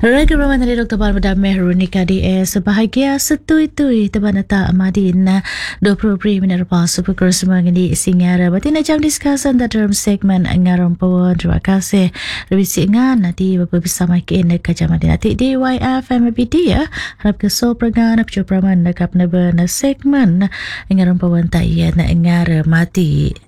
Raga Rahman dari Dr. Balmada Mehrunika DS Bahagia setui-tui Tebanata Amadin 20 Minit Super Cross Mangini Singara Batina jam diskusan dalam segmen Ngarom Pawon. Terima kasih lebih singan nanti bersama kita kajamadin nanti di YFM ya. Harap ke so pergan Apjo Praman Nakap Neba na segmen Ngarom Pawon Tayan Ngara Mati